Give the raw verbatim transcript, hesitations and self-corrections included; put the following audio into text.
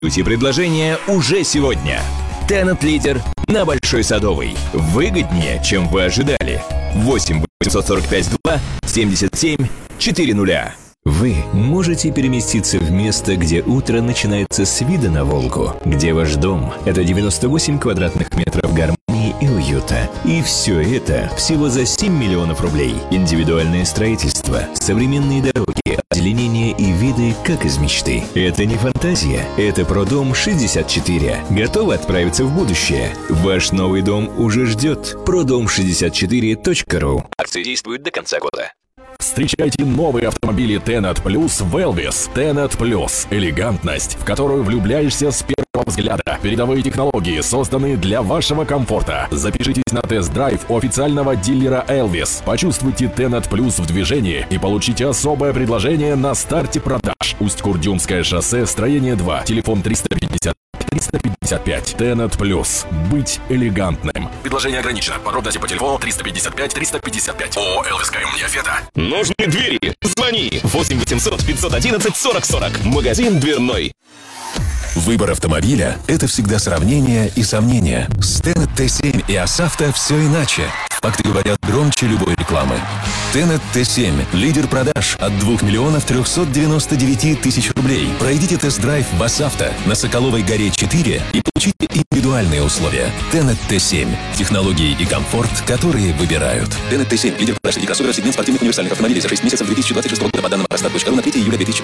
Предложения уже сегодня. Tenant лидер на Большой Садовой. Выгоднее, чем вы ожидали. восемь восемьсот сорок пять два семьдесят семь четыреста. Вы можете переместиться в место, где утро начинается с вида на Волгу, где ваш дом – это девяносто восемь квадратных метров гармонии и уюта. И все это всего за семь миллионов рублей. Индивидуальное строительство, современные дороги, озеленение и виды, как из мечты. Это не фантазия, это Продом шестьдесят четыре. Готовы отправиться в будущее? Ваш новый дом уже ждет. продом шестьдесят четыре точка ру. Акции действуют до конца года. Встречайте новые автомобили Tenant Plus в Elvis. Tenant Plus – элегантность, в которую влюбляешься с первого взгляда. Передовые технологии, созданные для вашего комфорта. Запишитесь на тест-драйв у официального дилера Elvis. Почувствуйте Tenant Plus в движении и получите особое предложение на старте продаж. Усть-Курдюмское шоссе, строение два, телефон триста пятьдесят триста пятьдесят пять. Tenant Plus. Быть элегантным. Предложение ограничено. Подробности по телефону триста пятьдесят пять триста пятьдесят пять. ООО «Элвис КМ Неофета». Нужны двери? Звони восемь восемьсот пятьсот одиннадцать сорок сорок. Магазин дверной. Выбор автомобиля – это всегда сравнение и сомнения. С Tenant Т семь и Асавто все иначе. Факты говорят громче любой рекламы. Tenant Т семь – лидер продаж от двух миллионов трехсот девяноста девяти тысяч рублей. Пройдите тест-драйв в Асавто на Соколовой горе четыре и получите индивидуальные условия. Tenant Т семь – технологии и комфорт, которые выбирают. Tenant Т семь – лидер продаж среди кроссоверов, сегмент спортивных универсальных автомобилей за шесть месяцев две тысячи двадцать шестого года по данным Росстат точка ру на третье июля две тысячи